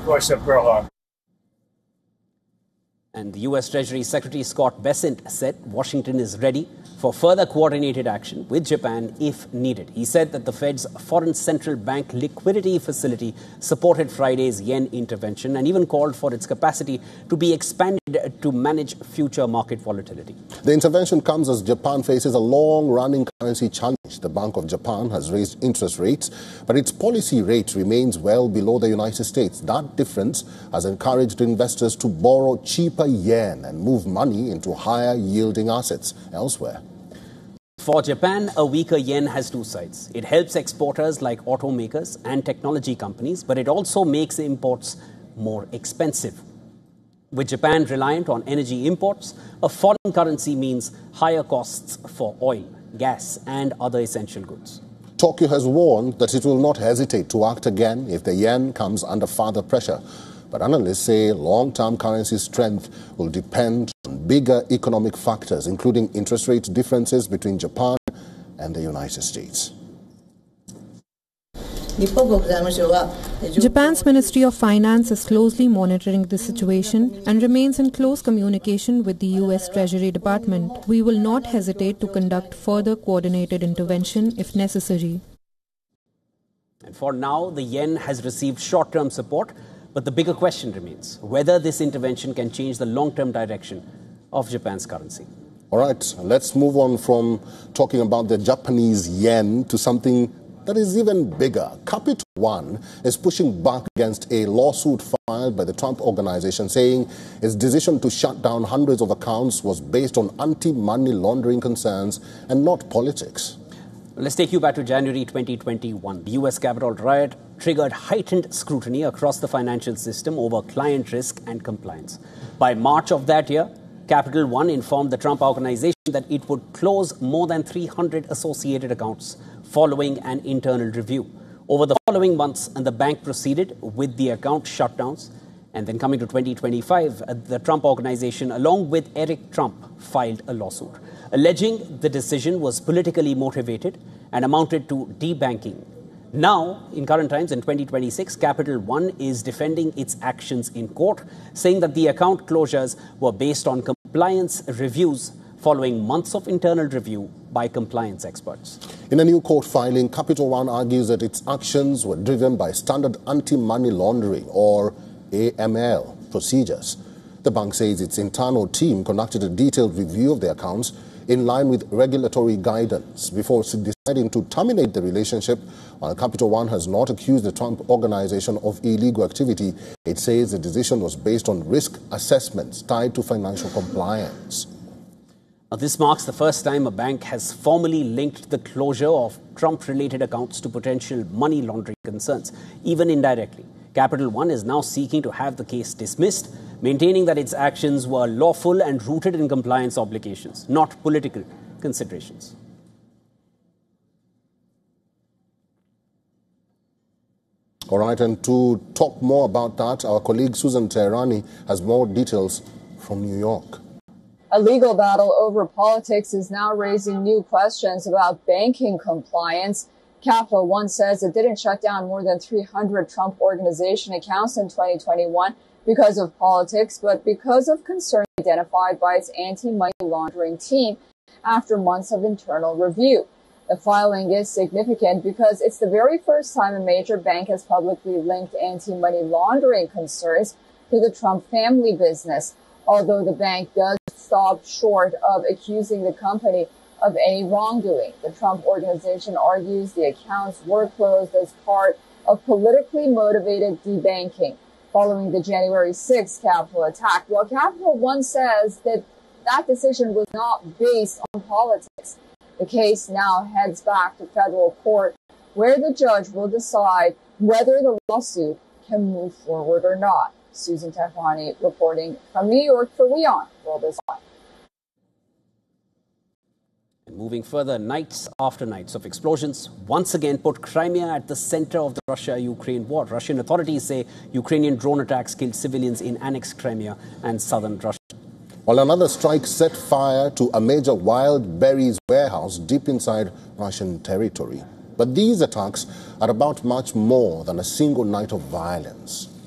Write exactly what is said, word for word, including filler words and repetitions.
course, of Pearl Harbor. And the U S Treasury Secretary Scott Bessent said Washington is ready for further coordinated action with Japan if needed. He said that the Fed's foreign central bank liquidity facility supported Friday's yen intervention and even called for its capacity to be expanded to manage future market volatility. The intervention comes as Japan faces a long-running currency challenge. The Bank of Japan has raised interest rates, but its policy rate remains well below the United States. That difference has encouraged investors to borrow cheaper yen and move money into higher-yielding assets elsewhere. For Japan, a weaker yen has two sides. It helps exporters like automakers and technology companies, but it also makes imports more expensive. With Japan reliant on energy imports, a foreign currency means higher costs for oil, gas and other essential goods. Tokyo has warned that it will not hesitate to act again if the yen comes under further pressure. But analysts say long-term currency strength will depend on bigger economic factors, including interest rate differences between Japan and the United States. Japan's Ministry of Finance is closely monitoring the situation and remains in close communication with the U S Treasury Department. We will not hesitate to conduct further coordinated intervention if necessary. And for now, the yen has received short-term support, but the bigger question remains whether this intervention can change the long-term direction of Japan's currency. All right, let's move on from talking about the Japanese yen to something that is even bigger. Capital One is pushing back against a lawsuit filed by the Trump Organization, saying its decision to shut down hundreds of accounts was based on anti-money laundering concerns and not politics. Let's take you back to January twenty twenty-one. The U S Capitol riot triggered heightened scrutiny across the financial system over client risk and compliance. By March of that year, Capital One informed the Trump Organization that it would close more than three hundred associated accounts following an internal review. Over the following months, and the bank proceeded with the account shutdowns. And then coming to twenty twenty-five, the Trump Organization, along with Eric Trump, filed a lawsuit, alleging the decision was politically motivated and amounted to debanking. Now, in current times, in twenty twenty-six, Capital One is defending its actions in court, saying that the account closures were based on compliance reviews following months of internal review by compliance experts. In a new court filing, Capital One argues that its actions were driven by standard anti-money laundering, or A M L, procedures. The bank says its internal team conducted a detailed review of the accounts in line with regulatory guidance before deciding to terminate the relationship. While Capital One has not accused the Trump Organization of illegal activity, it says the decision was based on risk assessments tied to financial compliance. Now, this marks the first time a bank has formally linked the closure of Trump-related accounts to potential money laundering concerns, even indirectly. Capital One is now seeking to have the case dismissed, maintaining that its actions were lawful and rooted in compliance obligations, not political considerations. All right, and to talk more about that, our colleague Susan Teherani has more details from New York. A legal battle over politics is now raising new questions about banking compliance. Capital One says it didn't shut down more than three hundred Trump Organization accounts in twenty twenty-one because of politics, but because of concerns identified by its anti-money laundering team after months of internal review. The filing is significant because it's the very first time a major bank has publicly linked anti-money laundering concerns to the Trump family business, although the bank does stop short of accusing the company of any wrongdoing. The Trump Organization argues the accounts were closed as part of politically motivated debanking following the January sixth Capitol attack. Well, Capital One says that that decision was not based on politics. The case now heads back to federal court, where the judge will decide whether the lawsuit can move forward or not. Susan Teherani reporting from New York for WION World is On. And moving further, nights after nights of explosions once again put Crimea at the center of the Russia-Ukraine war. Russian authorities say Ukrainian drone attacks killed civilians in annexed Crimea and southern Russia. While another strike set fire to a major wild berries warehouse deep inside Russian territory. But these attacks are about much more than a single night of violence.